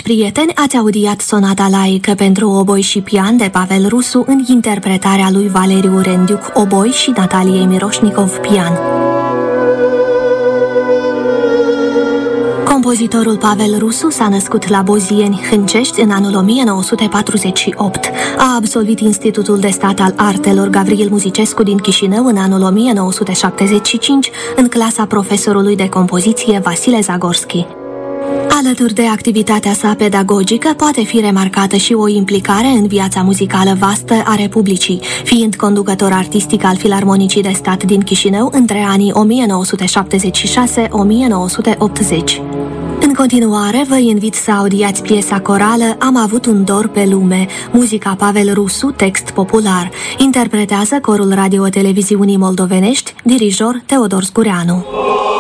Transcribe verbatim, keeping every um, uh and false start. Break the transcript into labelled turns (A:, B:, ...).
A: prieteni, ați audiat sonata laică pentru oboi și pian de Pavel Rusu în interpretarea lui Valeriu Rendiuc, oboi, și Nataliei Miroșnicov, pian. Compozitorul Pavel Rusu s-a născut la Bozieni, Hâncești, în anul o mie nouă sute patruzeci și opt. A absolvit Institutul de Stat al Artelor Gavril Muzicescu din Chișinău în anul o mie nouă sute șaptezeci și cinci, în clasa profesorului de compoziție Vasile Zagorski. Alături de activitatea sa pedagogică, poate fi remarcată și o implicare în viața muzicală vastă a Republicii, fiind conducător artistic al Filarmonicii de Stat din Chișinău între anii o mie nouă sute șaptezeci și șase - o mie nouă sute optzeci. În continuare, vă invit să audiați piesa corală Am avut un dor pe lume, muzica Pavel Rusu, text popular. Interpretează Corul Radio-Televiziunii Moldovenești, dirijor Teodor Scureanu.